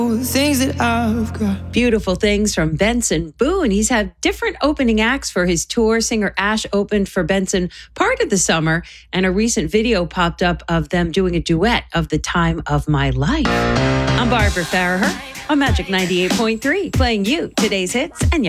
things that I've got. Beautiful Things from Benson Boone. He's had different opening acts for his tour. Singer Ash opened for Benson part of the summer, and a recent video popped up of them doing a duet of The Time of My Life. I'm Barbara Farraher on Magic 98.3, playing you today's hits and